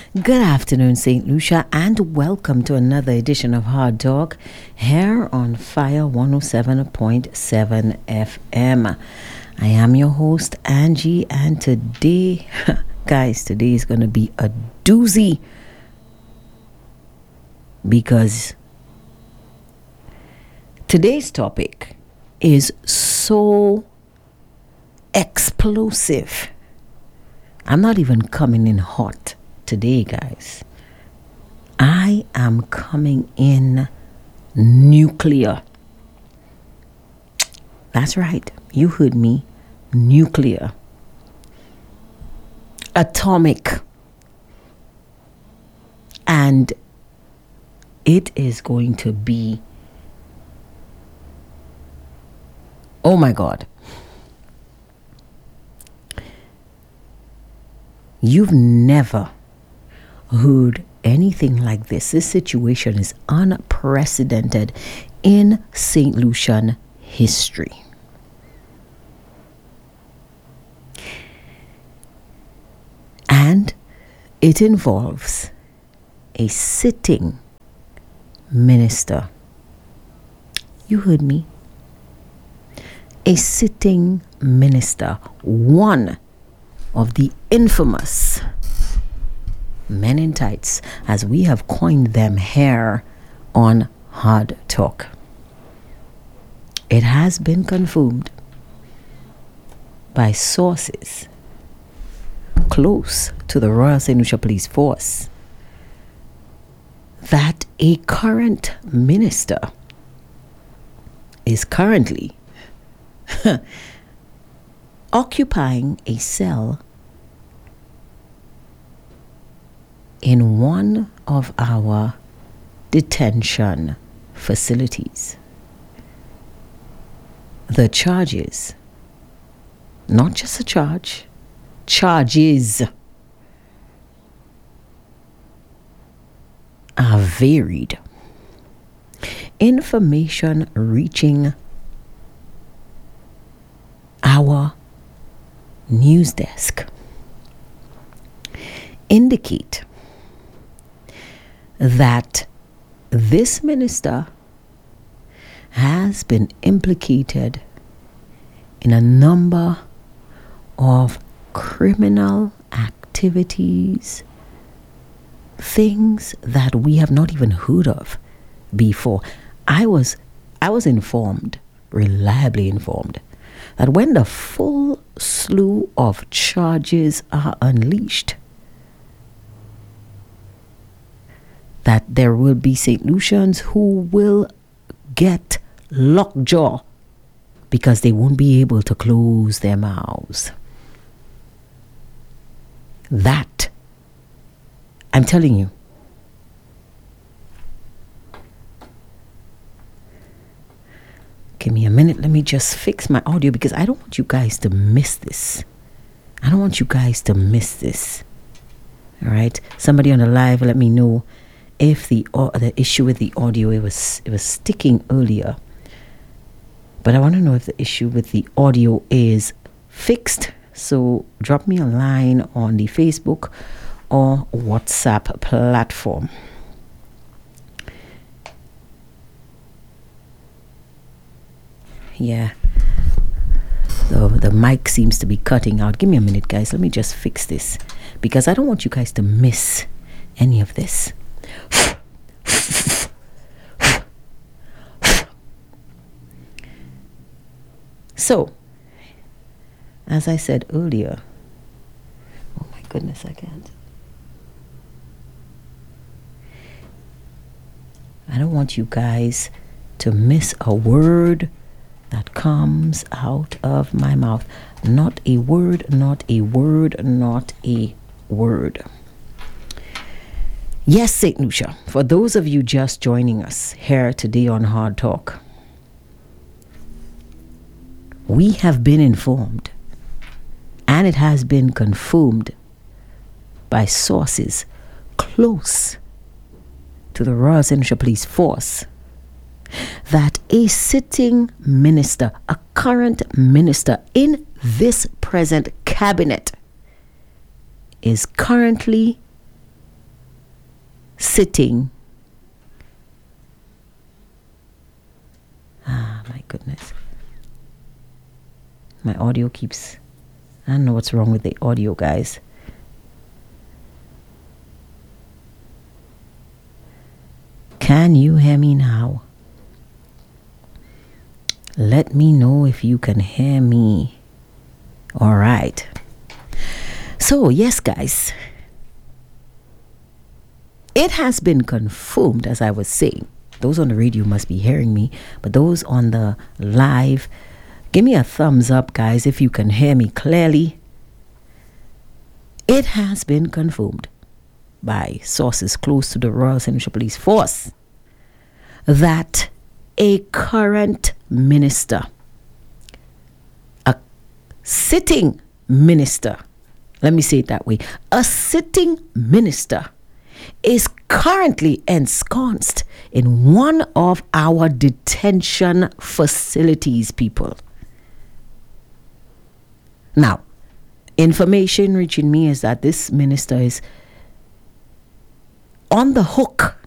Good afternoon, St. Lucia, and welcome to another edition of Hard Talk here on Fire 107.7 FM. I am your host, Angie, and today, guys, today is going to be a doozy because today's topic is so explosive. I'm not even coming in hot today, guys. I am coming in nuclear. That's right. You heard me. Nuclear. Atomic. And it is going to be, oh my God. You've never heard anything like this. This situation is unprecedented in St. Lucian history. And it involves a sitting minister. You heard me. A sitting minister. One of the infamous men in tights, as we have coined them here on Hard Talk. It has been confirmed by sources close to the Royal St. Lucia Police Force that a current minister is currently occupying a cell in one of our detention facilities. The charges, not just a charge, charges are varied. Information reaching our news desk indicate that this minister has been implicated in a number of criminal activities, things that we have not even heard of before. I was informed, reliably informed, that when the full slew of charges are unleashed, that there will be St. Lucians who will get lockjaw because they won't be able to close their mouths. That, I'm telling you, give me a minute. Let me just fix my audio because I don't want you guys to miss this. I don't want you guys to miss this. All right. Somebody on the live, let me know if the issue with the audio, it was sticking earlier. But I want to know if the issue with the audio is fixed. So drop me a line on the Facebook or WhatsApp platform. Yeah. The mic seems to be cutting out. Give me a minute, guys. Let me just fix this because I don't want you guys to miss any of this. So, as I said earlier, oh my goodness, I can't. I don't want you guys to miss a word that comes out of my mouth. Not a word, not a word, not a word. Yes, St. Lucia, for those of you just joining us here today on Hard Talk, we have been informed, and it has been confirmed by sources close to the Royal St. Lucia Police Force, that a sitting minister, a current minister in this present cabinet, is currently sitting. My goodness. My audio keeps... I don't know what's wrong with the audio, guys. Can you hear me now? Let me know if you can hear me. All right. So, yes, guys. It has been confirmed, as I was saying. Those on the radio must be hearing me, but those on the live, give me a thumbs up, guys, if you can hear me clearly. It has been confirmed by sources close to the Royal St. Lucia Police Force that a current minister, a sitting minister, let me say it that way, a sitting minister is currently ensconced in one of our detention facilities, people. Now, information reaching me is that this minister is on the hook